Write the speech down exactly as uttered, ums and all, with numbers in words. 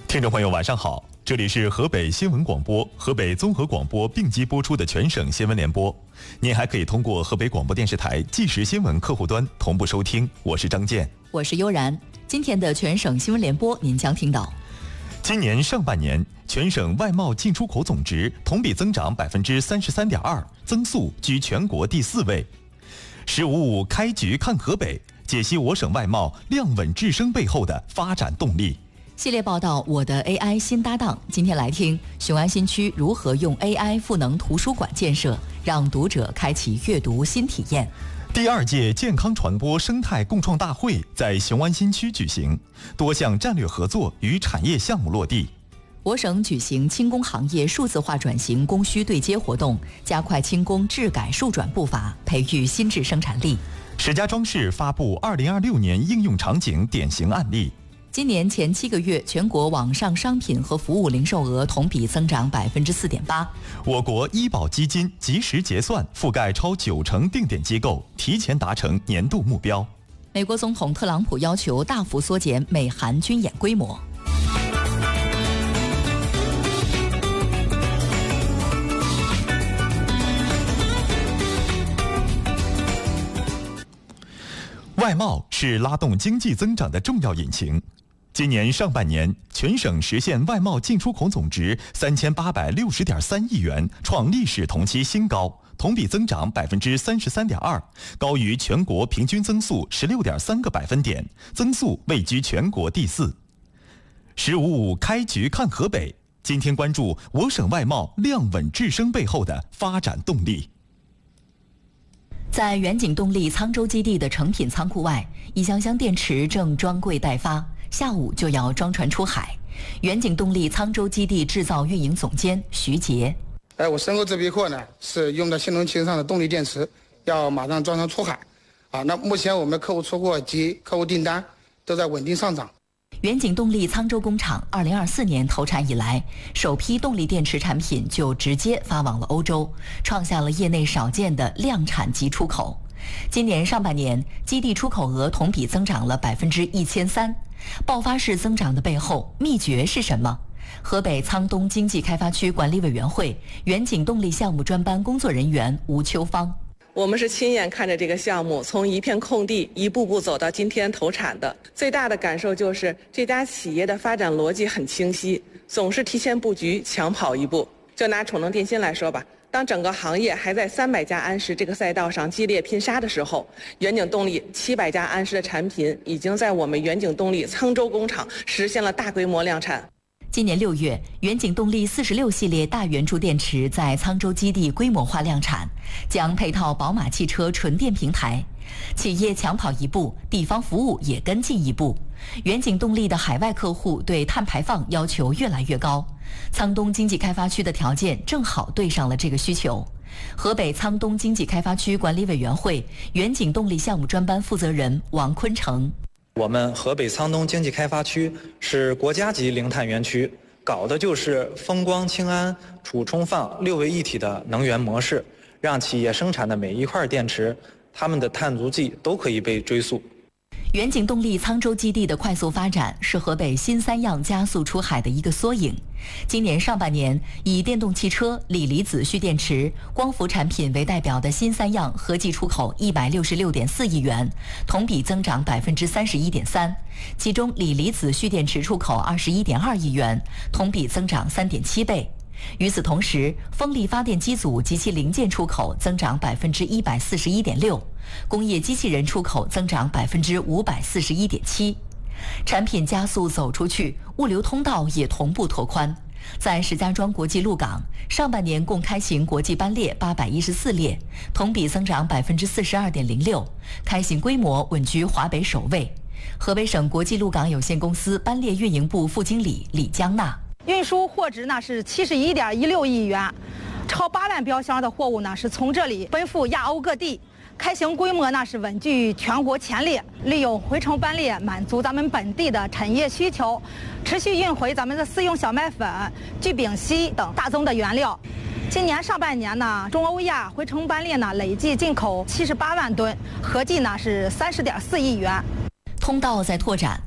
听众朋友，晚上好，这里是河北新闻广播、河北综合广播并机播出的全省新闻联播。您还可以通过河北广播电视台即时新闻客户端同步收听。我是张健， 我是悠然。今天的全省新闻联播，您将听到： 今年上半年，全省外贸进出口总值同比增长百分之三十三点二，增速居全国第四位。十五五开局看河北，解析我省外贸量稳制升背后的发展动力。 系列报道《我的 A I 新搭档》，今天来听雄安新区如何用 A I 赋能图书馆建设，让读者开启阅读新体验。 第二届健康传播生态共创大会在雄安新区举行，多项战略合作与产业项目落地。 我省举行轻工行业数字化转型供需对接活动，加快轻工质改数转步伐，培育新质生产力。 石家庄市发布二零二六年应用场景典型案例。 今年前七个月，全国网上商品和服务零售额同比增长百分之四点八。 我国医保基金及时结算覆盖超九成定点机构，提前达成年度目标。 美国总统特朗普要求大幅缩减美韩军演规模。 外贸是拉动经济增长的重要引擎。今年上半年，全省实现外贸进出口总值三千八百六十点三亿元，创历史同期新高，同比增长百分之三十三点二，高于全国平均增速十六点三个百分点，增速位居全国第四。十五五开局看河北，今天关注我省外贸量稳制升背后的发展动力。 在远景动力沧州基地的成品仓库外，一箱箱电池正装柜待发，下午就要装船出海。远景动力沧州基地制造运营总监徐杰： 哎，我身后这批货呢，是用在新能源上的动力电池，要马上装船出海。啊，那目前我们的客户出货及客户订单都在稳定上涨。 远景动力沧州工厂二零二四年投产以来，首批动力电池产品就直接发往了欧洲，创下了业内少见的量产及出口。今年上半年，基地出口额同比增长了百分之一千三，爆发式增长的背后秘诀是什么？河北沧东经济开发区管理委员会远景动力项目专班工作人员吴秋芳： 我们是亲眼看着这个项目从一片空地一步步走到今天投产的，最大的感受就是这家企业的发展逻辑很清晰，总是提前布局，抢跑一步。就拿储能电芯来说吧，当整个行业还在三百家安时这个赛道上激烈拼杀的时候，远景动力七百家安时的产品已经在我们远景动力沧州工厂实现了大规模量产。 今年六月，远景动力四十六系列大圆柱电池在沧州基地规模化量产，将配套宝马汽车纯电平台。企业抢跑一步，地方服务也跟进一步。远景动力的海外客户对碳排放要求越来越高，沧东经济开发区的条件正好对上了这个需求。河北沧东经济开发区管理委员会远景动力项目专班负责人王坤成： 我们河北沧东经济开发区是国家级零碳园区，搞的就是风光氢氨储充放六位一体的能源模式，让企业生产的每一块电池，它们的碳足迹都可以被追溯。 远景动力沧州基地的快速发展是河北新三样加速出海的一个缩影。今年上半年，以电动汽车、锂离子蓄电池、光伏产品为代表的新三样合计出口一百六十六点四亿元，同比增长百分之三十一点三。其中，锂离子蓄电池出口二十一点二亿元，同比增长三点七倍。与此同时，风力发电机组及其零件出口增长百分之一百四十一点六，工业机器人出口增长百分之五百四十一点七。产品加速走出去，物流通道也同步拓宽。在石家庄国际陆港，上半年共开行国际班列八百一十四列，同比增长百分之四十二点零六，开行规模稳居华北首位。河北省国际陆港有限公司班列运营部副经理李江娜： 运输货值呢是七十一点一六亿元，超八万标箱的货物呢是从这里奔赴亚欧各地，开行规模呢是稳居全国前列，利用回程班列满足咱们本地的产业需求，持续运回咱们的四用小麦粉、聚丙烯等大宗的原料。今年上半年呢，中欧亚回程班列呢累计进口七十八万吨，合计呢是三十点四亿元。 通道在拓展。